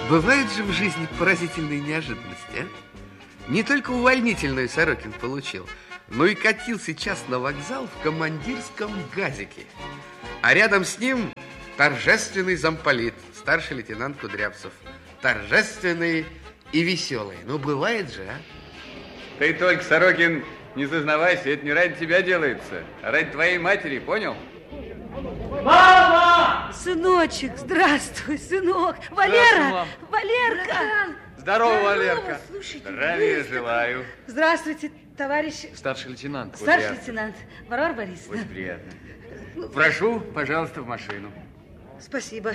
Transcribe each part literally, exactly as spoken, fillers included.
Бывают же в жизни поразительные неожиданности, а? Не только увольнительную Сорокин получил, но и катил сейчас на вокзал в командирском газике. А рядом с ним торжественный замполит, старший лейтенант Кудрявцев. Торжественный и веселый. Ну, бывает же, а? Ты только, Сорокин, не зазнавайся, это не ради тебя делается, а ради твоей матери, понял? Мама! Сыночек, здравствуй, сынок. Валера, Валерка. Здорово, Валерка. Слушайте, Здравия желаю. Здравствуйте, товарищ. Старший лейтенант. Старший лейтенант Варвара Борисовна. Очень приятно. Прошу, пожалуйста, в машину. Спасибо.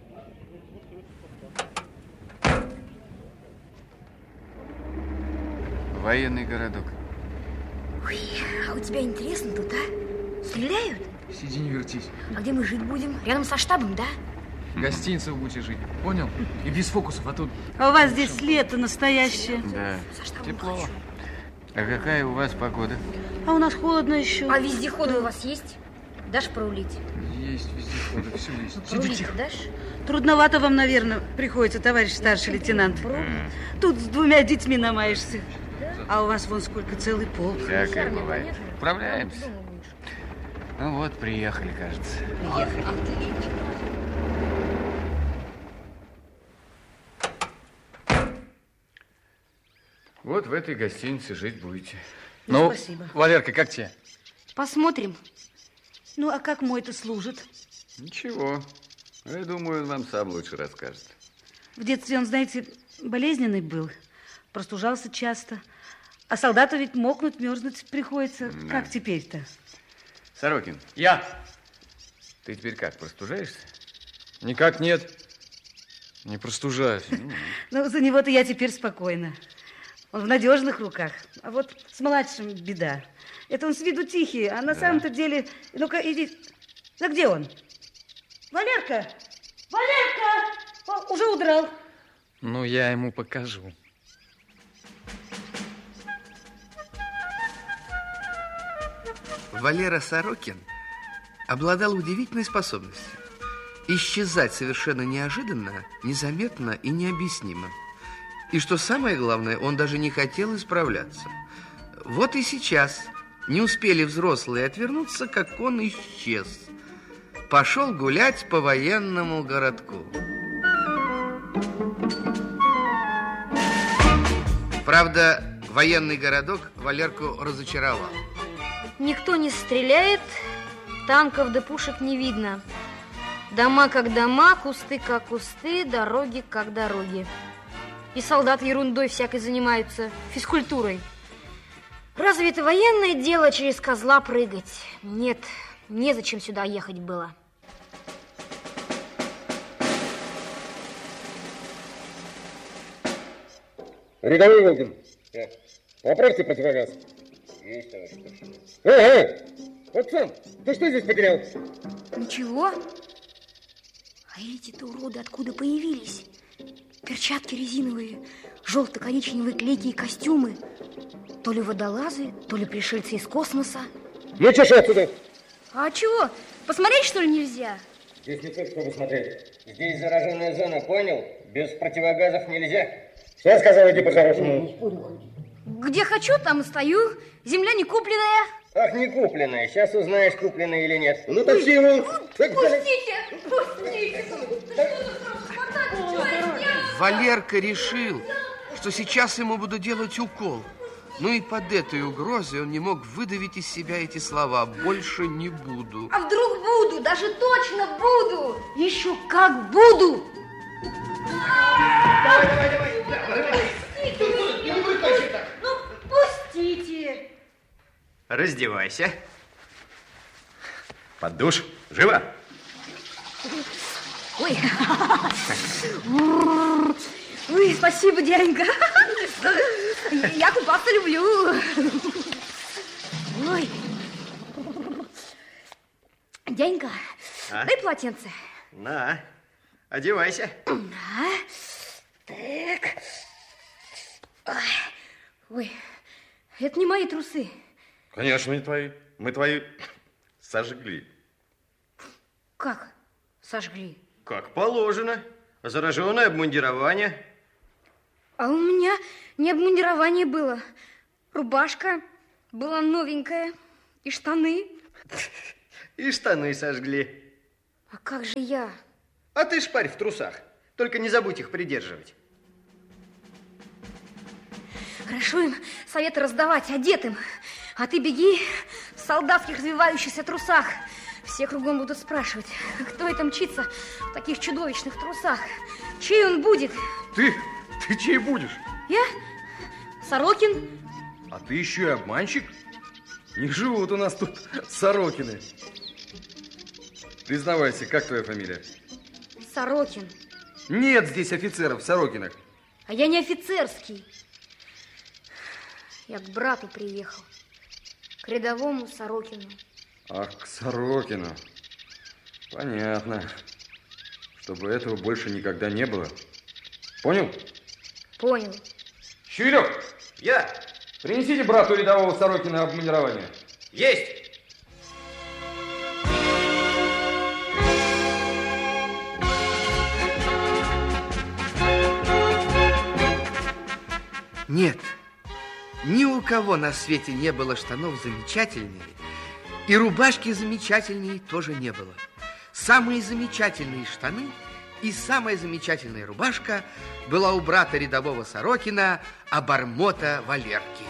Военный городок. Ой, а у тебя интересно тут, а? Стреляют? Сиди, не вертись. А где мы жить будем? Рядом со штабом, да? В гостинице вы будете жить, понял? И без фокусов, а тут... А у вас здесь лето настоящее. Да. Со штабом Тепло. хочу. А какая у вас погода? А у нас холодно еще. А вездеходы у вас есть? Дашь порулить? Есть вездеходы, все есть. Сиди Порулить тихо. дашь? Трудновато вам, наверное, приходится, товарищ старший лейтенант. Тут с двумя детьми намаешься. А у вас вон сколько, целый полк. Всякое бывает. Управляемся. Ну вот, приехали, кажется. Вот в этой гостинице жить будете. Ну, Ну, спасибо. Валерка, как тебе? Посмотрим. Ну, а как мой-то служит? Ничего. Я думаю, он вам сам лучше расскажет. В детстве он, знаете, болезненный был. Простужался часто. А солдату ведь мокнуть, мерзнуть приходится. Да. Как теперь-то? Сорокин, Я. ты теперь как, простужаешься? Никак нет. Не простужаюсь. Ну, за него-то я теперь спокойна. Он в надежных руках. А вот с младшим беда. Это он с виду тихий, а на Да. самом-то деле... Ну-ка, иди. Да где он? Валерка! Валерка! О, уже удрал. Ну, я ему покажу. Валера Сорокин обладал удивительной способностью исчезать совершенно неожиданно, незаметно и необъяснимо. И что самое главное, он даже не хотел исправляться. Вот и сейчас не успели взрослые отвернуться, как он исчез. Пошел гулять по военному городку. Правда, военный городок Валерку разочаровал. Никто не стреляет, танков да пушек не видно. Дома как дома, кусты как кусты, дороги как дороги. И солдат ерундой всякой занимаются, физкультурой. Разве это военное дело через козла прыгать? Нет, незачем сюда ехать было. Рядовой Волгин, поправьте противогаз. Есть, товарищ старшина. Эй, эй, пацан, ты что здесь потерял? Ничего. А эти-то уроды откуда появились? Перчатки резиновые, желто-коричневые клейкие костюмы. То ли водолазы, то ли пришельцы из космоса. Ну, чеши отсюда. А чего? Посмотреть, что ли, нельзя? Здесь не то, чтобы смотреть. Здесь зараженная зона, понял? Без противогазов нельзя. Что сказал, иди по-хорошему? Где хочу, там и стою. Земля не купленная. Ах, не купленная. Сейчас узнаешь, купленная или нет. Ну, такси его. Пустите! Пустите! Валерка решил, что сейчас ему буду делать укол. Ну и под этой угрозой он не мог выдавить из себя эти слова: «Больше не буду». А вдруг буду? Даже точно буду! Еще как буду! Давай, давай, давай, давай, давай. Не выкачай так. Ну, пустите! Раздевайся. Под душ. Живо. Ой. Ой, спасибо, дяденька. Я купаться люблю. Ой. Дяденька, А? дай полотенце. На, одевайся. Да. Так. Ой. Ой, это не мои трусы. Конечно, не твои. Мы твои сожгли. Как сожгли? Как положено. А зараженное обмундирование? А у меня не обмундирование было. Рубашка была новенькая. И штаны. И штаны сожгли. А как же я? А ты шпарь в трусах. Только не забудь их придерживать. Хорошо им советы раздавать одетым. А ты беги в солдатских развивающихся трусах. Все кругом будут спрашивать, кто это мчится в таких чудовищных трусах. Чей он будет? Ты? Ты чей будешь? Я? Сорокин. А ты еще и обманщик? Не живут у нас тут Сорокины. Признавайся, как твоя фамилия? Сорокин. Нет здесь офицеров Сорокиных. А я не офицерский. Я к брату приехал. К рядовому Сорокину. Ах, к Сорокину. Понятно. Чтобы этого больше никогда не было. Понял? Понял. Щелек! Я! Принесите брату рядового Сорокина обмундирование. Есть! Нет, ни у кого на свете не было штанов замечательнее, и рубашки замечательнее тоже не было. Самые замечательные штаны и самая замечательная рубашка была у брата рядового Сорокина, обормота Валерки.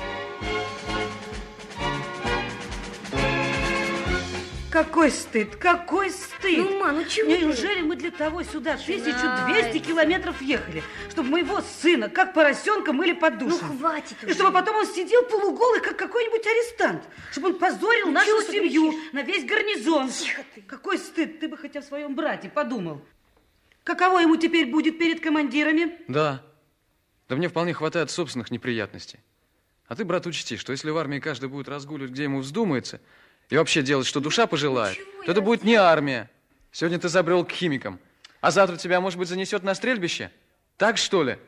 Какой стыд, какой стыд! Ну, ма, ну чего Неужели ты? мы для того сюда тысячу Начинай. двести километров ехали, чтобы моего сына, как поросенка, мыли под Ну, душем? хватит И уже. чтобы потом он сидел полуголый, как какой-нибудь арестант. Чтобы он позорил Ну, нашу чего ты семью кричишь? на весь гарнизон. Тихо ты. Какой стыд, ты бы хотя о своем брате подумал. Каково ему теперь будет перед командирами? Да. Да мне вполне хватает собственных неприятностей. А ты, брат, учти, что если в армии каждый будет разгуливать, где ему вздумается, и вообще делать, что душа пожелает, Чего то это я будет не армия. Сегодня ты забрел к химикам, а завтра тебя, может быть, занесет на стрельбище? Так, что ли?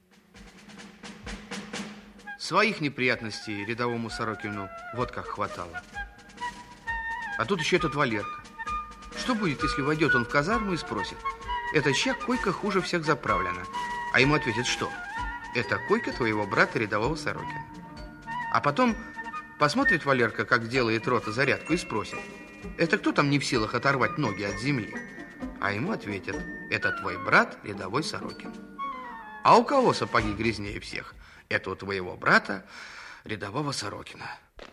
Своих неприятностей рядовому Сорокину вот как хватало. А тут еще этот Валерка. Что будет, если войдет он в казарму и спросит: эта чья койка хуже всех заправлена? А ему ответит, что? Это койка твоего брата рядового Сорокина. А потом посмотрит Валерка, как делает рота зарядку, и спросит: это кто там не в силах оторвать ноги от земли? А ему ответят: это твой брат рядовой Сорокин. А у кого сапоги грязнее всех? Это у твоего брата рядового Сорокина.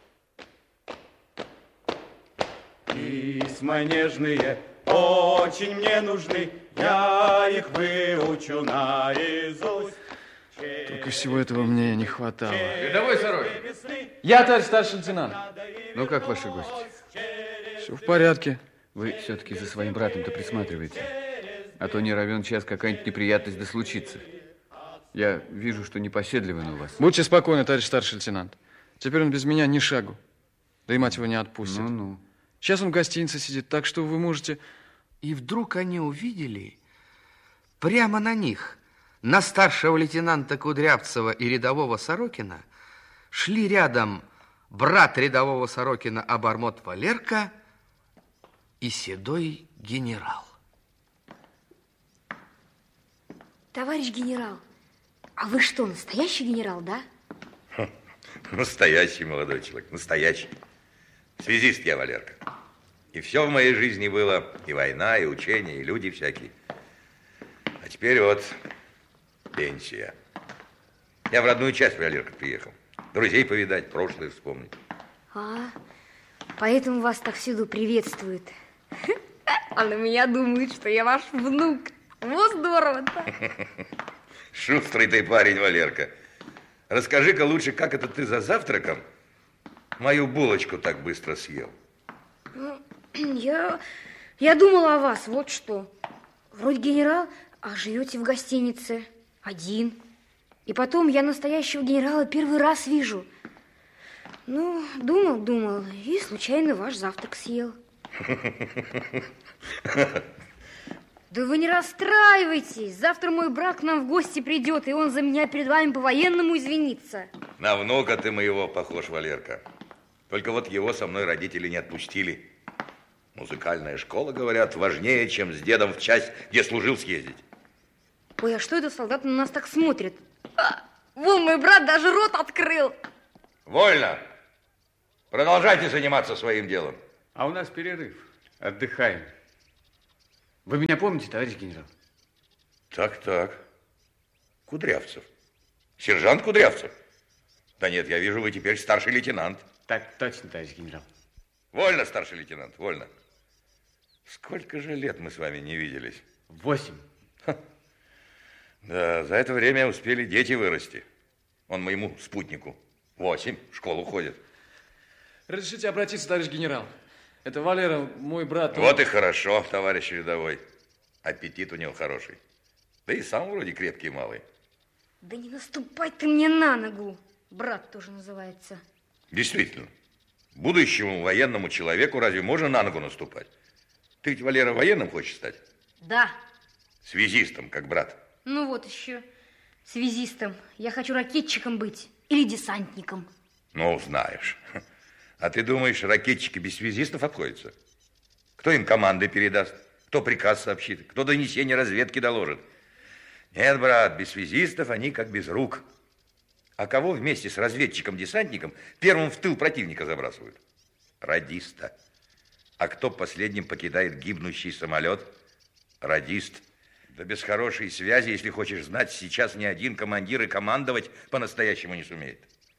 Письма нежные очень мне нужны, я их выучу наизусть. Только всего этого мне не хватало. Рядовой Сорокин. Я, товарищ старший лейтенант. Ну, как ваши гости? Все в порядке. Вы все-таки за своим братом-то присматриваете. А то не равен час какая-нибудь неприятность да случится. Я вижу, что непоседливый он у вас. Будьте спокойны, товарищ старший лейтенант. Теперь он без меня ни шагу. Да и мать его не отпустит. Ну-ну. Сейчас он в гостинице сидит, так что вы можете... И вдруг они увидели прямо на них, на старшего лейтенанта Кудрявцева и рядового Сорокина, шли рядом брат рядового Сорокина обормот Валерка и седой генерал. Товарищ генерал, а вы что, настоящий генерал, да? Настоящий молодой человек, настоящий. Связист я, Валерка. И все в моей жизни было, и война, и учения, и люди всякие. А теперь вот пенсия. Я в родную часть, Валерка, приехал. Друзей повидать, прошлое вспомнить. А, поэтому вас так всюду приветствуют. А на меня думают, что я ваш внук. Вот здорово-то. Шустрый ты парень, Валерка. Расскажи-ка лучше, как это ты за завтраком мою булочку так быстро съел? Я, я думала о вас, вот что. Вроде генерал, а живете в гостинице один. И потом я настоящего генерала первый раз вижу. Ну, думал, думал, и случайно ваш завтрак съел. Да вы не расстраивайтесь. Завтра мой брат к нам в гости придет, и он за меня перед вами по-военному извинится. На внука ты моего похож, Валерка. Только вот его со мной родители не отпустили. Музыкальная школа, говорят, важнее, чем с дедом в часть, где служил, съездить. Ой, а что это солдат на нас так смотрит? А, вон мой брат даже рот открыл. Вольно. Продолжайте заниматься своим делом. А у нас перерыв. Отдыхаем. Вы меня помните, товарищ генерал? Так, так. Кудрявцев. Сержант Кудрявцев. Да нет, я вижу, вы теперь старший лейтенант. Так точно, товарищ генерал. Вольно, старший лейтенант, вольно. Сколько же лет мы с вами не виделись? Восемь. Ха. Да, за это время успели дети вырасти. Он моему спутнику. Восемь, в школу ходит. Разрешите обратиться, товарищ генерал. Это Валера, мой брат. Вот он... и хорошо, товарищ рядовой. Аппетит у него хороший. Да и сам вроде крепкий малый. Да не наступай ты мне на ногу. Брат тоже называется. Действительно. Будущему военному человеку разве можно на ногу наступать? Ты ведь, Валера, военным хочешь стать? Да. Связистом, как брат. Ну вот еще. Связистом. Я хочу ракетчиком быть. Или десантником. Ну, знаешь. А ты думаешь, ракетчики без связистов обходятся? Кто им команды передаст? Кто приказ сообщит? Кто донесение разведки доложит? Нет, брат, без связистов они как без рук. А кого вместе с разведчиком-десантником первым в тыл противника забрасывают? Радиста. А кто последним покидает гибнущий самолет? Радист. Да без хорошей связи, если хочешь знать, сейчас ни один командир и командовать по-настоящему не сумеет.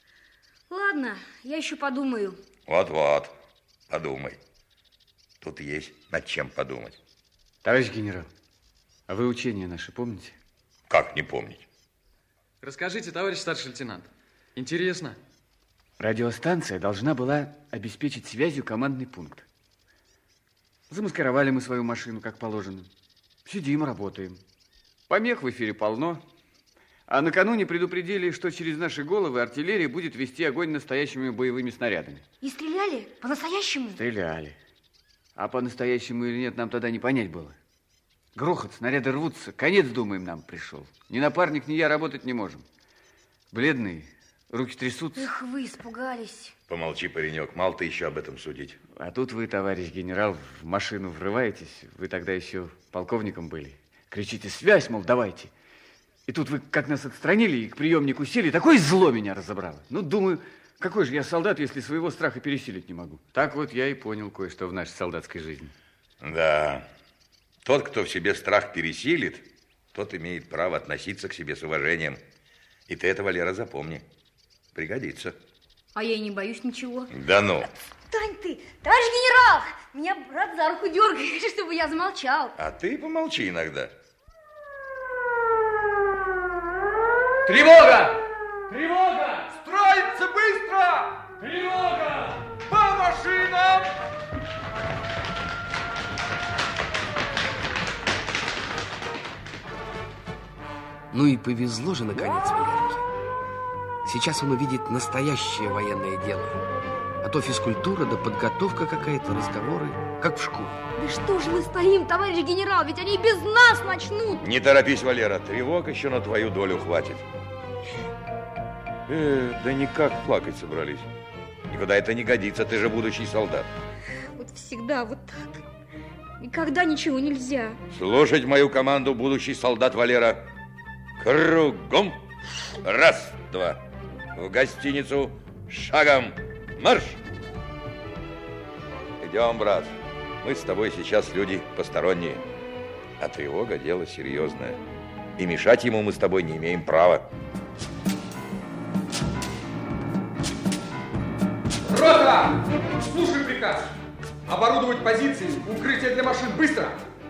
Ладно, я еще подумаю. Вот-вот, подумай. Тут есть над чем подумать. Товарищ генерал, а вы учения наши помните? Как не помнить? Расскажите, товарищ старший лейтенант. Интересно. Радиостанция должна была обеспечить связью командный пункт. Замаскировали мы свою машину, как положено. Сидим, работаем. Помех в эфире полно. А накануне предупредили, что через наши головы артиллерия будет вести огонь настоящими боевыми снарядами. И стреляли? По-настоящему? Стреляли. А по-настоящему или нет, нам тогда не понять было. Грохот, снаряды рвутся. Конец, думаем, нам пришел. Ни напарник, ни я работать не можем. Бледные, руки трясутся. Эх, вы испугались. Помолчи, паренек, мало ты еще об этом судить. А тут вы, товарищ генерал, в машину врываетесь. Вы тогда еще полковником были. Кричите: связь, мол, давайте. И тут вы как нас отстранили и к приемнику сели. Такое зло меня разобрало. Ну, думаю, какой же я солдат, если своего страха пересилить не могу. Так вот я и понял кое-что в нашей солдатской жизни. Да. Тот, кто в себе страх пересилит, тот имеет право относиться к себе с уважением. И ты это, Валера, запомни. Пригодится. А я и не боюсь ничего. Да ну. Отстань ты, товарищ генерал! Меня брат за руку дергает, чтобы я замолчал. А ты помолчи иногда. Тревога! Тревога! Строиться быстро! Тревога! По машинам! Ну и повезло же, наконец, Валерке. Сейчас он увидит настоящее военное дело. А то физкультура да подготовка какая-то, разговоры, как в школе. Да что же мы стоим, товарищ генерал, ведь они без нас начнут. Не торопись, Валера, тревог еще на твою долю хватит. Э, да никак плакать собрались. Никуда это не годится, ты же будущий солдат. Вот всегда вот так. Никогда ничего нельзя. Слушать мою команду, будущий солдат Валера. Кругом. Раз, два. В гостиницу. Шагом. Марш! Идем, брат. Мы с тобой сейчас люди посторонние. А тревога – дело серьезное. И мешать ему мы с тобой не имеем права. Рота! Слушай приказ. Оборудовать позиции, укрытие для машин. Быстро!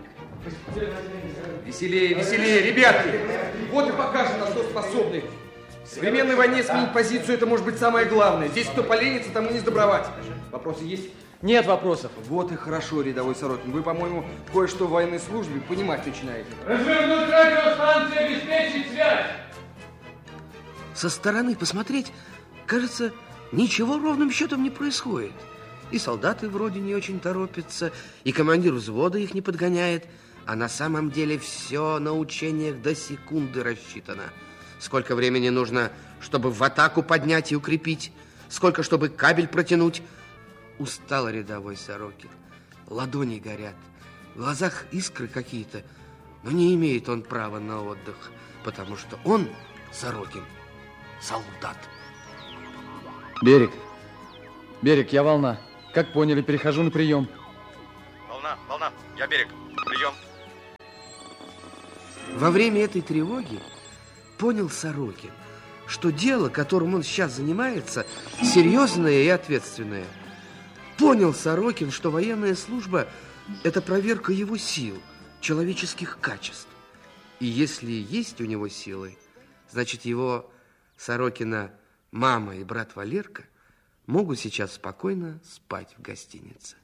Веселее, веселее, ребятки! Вот и покажем, на что способны. В современной войне сменить позицию – это может быть самое главное. Здесь кто поленится, тому не сдобровать. Вопросы есть? Нет вопросов. Вот и хорошо, рядовой Сорокин. Вы, по-моему, кое-что в военной службе понимать начинаете. Развернуть радиостанцию, обеспечить связь! Со стороны посмотреть, кажется, ничего ровным счетом не происходит. И солдаты вроде не очень торопятся, и командир взвода их не подгоняет. А на самом деле все на учениях до секунды рассчитано. Сколько времени нужно, чтобы в атаку поднять и укрепить? Сколько, чтобы кабель протянуть? Устал рядовой Сорокин. Ладони горят. В глазах искры какие-то. Но не имеет он права на отдых, потому что он, Сорокин, солдат. Берег. Берег, я Волна. Как поняли, перехожу на прием. Волна, Волна, я Берег. Прием. Во время этой тревоги понял Сорокин, что дело, которым он сейчас занимается, серьезное и ответственное. Понял Сорокин, что военная служба – это проверка его сил, человеческих качеств. И если есть у него силы, значит, его, Сорокина, мама и брат Валерка могут сейчас спокойно спать в гостинице.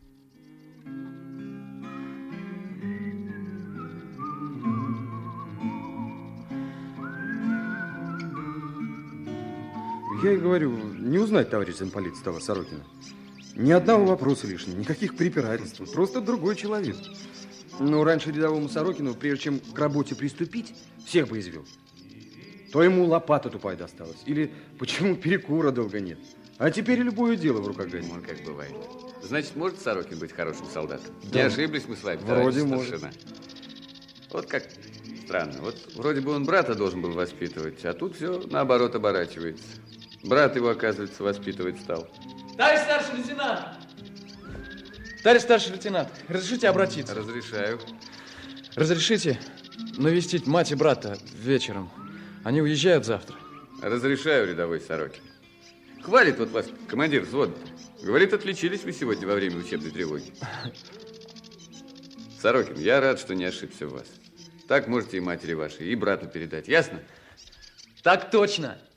Я и говорю, не узнать, товарищ замполит, того Сорокина. Ни одного вопроса лишнего, никаких препирательств, просто другой человек. Но раньше рядовому Сорокину, прежде чем к работе приступить, всех бы извел. То ему лопата тупая досталась, или почему перекура долго нет. А теперь и любое дело в руках гонит. Вот как бывает. Значит, может Сорокин быть хорошим солдатом? Да. Не ошиблись мы с вами, вроде может. Вот как странно. Вот вроде бы он брата должен был воспитывать, а тут все наоборот оборачивается. Брат его, оказывается, воспитывать стал. Товарищ старший лейтенант! Товарищ старший лейтенант, разрешите обратиться? Разрешаю. Разрешите навестить мать и брата вечером. Они уезжают завтра. Разрешаю, рядовой Сорокин. Хвалит вот вас командир взвода. Говорит, отличились вы сегодня во время учебной тревоги. Сорокин, я рад, что не ошибся в вас. Так можете и матери вашей, и брату передать. Ясно? Так точно.